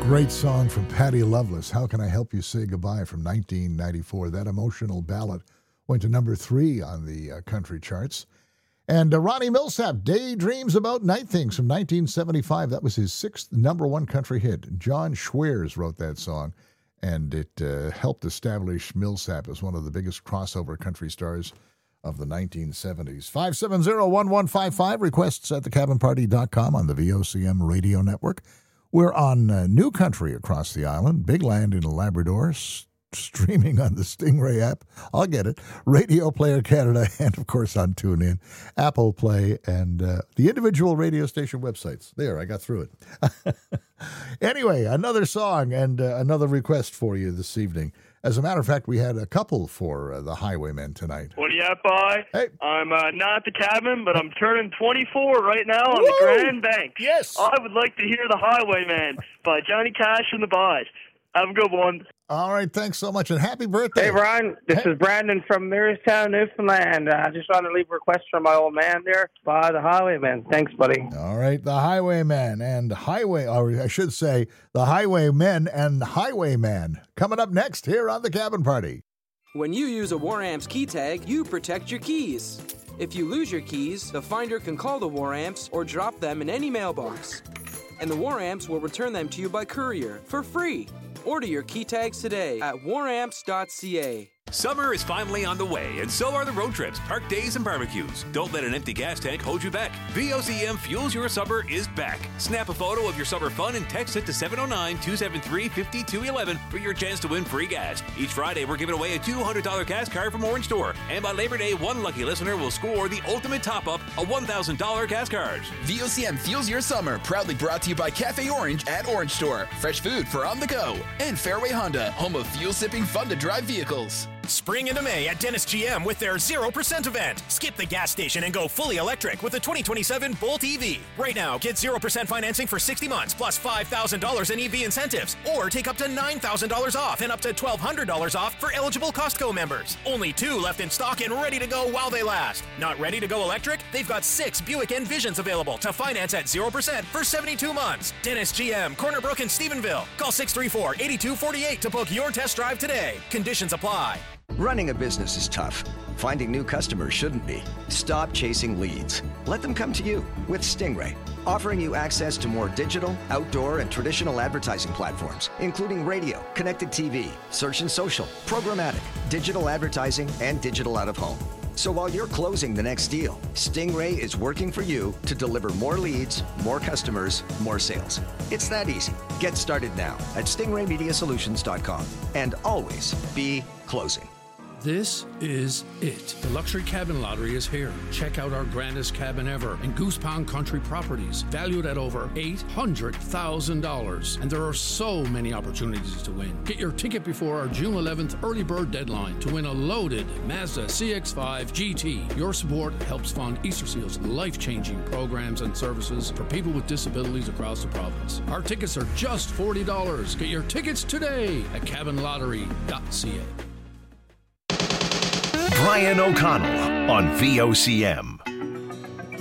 Great song from Patty Loveless, How Can I Help You Say Goodbye, from 1994. That emotional ballad went to number 3 on the country charts. And Ronnie Milsap, Daydreams About Night Things, from 1975. That was his 6th number 1 country hit. John Schweers wrote that song, and it helped establish Milsap as one of the biggest crossover country stars of the 1970s. 570-1155, requests at thecabinparty.com on the VOCM radio network. We're on New Country across the island, Big Land in Labrador, streaming on the Stingray app. I'll get it. Radio Player Canada, and of course on TuneIn, Apple Play, and the individual radio station websites. There, I got through it. Anyway, another song and another request for you this evening. As a matter of fact, we had a couple for the Highwaymen tonight. What do you have, boy? Hey. I'm not at the cabin, but I'm turning 24 right now on the Grand Bank. Yes. I would like to hear The Highwayman by Johnny Cash and the Boys. Have a good one. All right, thanks so much, and happy birthday. Hey, Ron, this is Brandon from Marystown, Newfoundland. I just want to leave a request for my old man there by The Highwayman. Thanks, buddy. All right, The Highwayman and or I should say, The Highwaymen and Highwayman, coming up next here on The Cabin Party. When you use a War Amps key tag, you protect your keys. If you lose your keys, the finder can call the War Amps or drop them in any mailbox. And the War Amps will return them to you by courier for free. Order your key tags today at waramps.ca. Summer is finally on the way, and so are the road trips, park days, and barbecues. Don't let an empty gas tank hold you back. VOCM Fuels Your Summer is back. Snap a photo of your summer fun and text it to 709-273-5211 for your chance to win free gas. Each Friday, we're giving away a $200 gas card from Orange Store. And by Labor Day, one lucky listener will score the ultimate top-up, a $1,000 gas card. VOCM Fuels Your Summer, proudly brought to you by Cafe Orange at Orange Store. Fresh food for on the go. And Fairway Honda, home of fuel-sipping, fun-to-drive vehicles. Spring into May at Dennis GM with their 0% event. Skip the gas station and go fully electric with the 2027 Bolt EV. Right now, get 0% financing for 60 months plus $5,000 in EV incentives. Or take up to $9,000 off and up to $1,200 off for eligible Costco members. Only 2 left in stock and ready to go while they last. Not ready to go electric? They've got 6 Buick Envisions available to finance at 0% for 72 months. Dennis GM, Corner Brook and Stephenville. Call 634-8248 to book your test drive today. Conditions apply. Running a business is tough. Finding new customers shouldn't be. Stop chasing leads. Let them come to you with Stingray, offering you access to more digital, outdoor, and traditional advertising platforms, including radio, connected TV, search and social, programmatic, digital advertising, and digital out-of-home. So while you're closing the next deal, Stingray is working for you to deliver more leads, more customers, more sales. It's that easy. Get started now at stingraymediasolutions.com and always be closing. This is it. The Luxury Cabin Lottery is here. Check out our grandest cabin ever in Goose Pond Country Properties, valued at over $800,000. And there are so many opportunities to win. Get your ticket before our June 11th early bird deadline to win a loaded Mazda CX-5 GT. Your support helps fund Easter Seal's life-changing programs and services for people with disabilities across the province. Our tickets are just $40. Get your tickets today at cabinlottery.ca. Brian O'Connell on VOCM.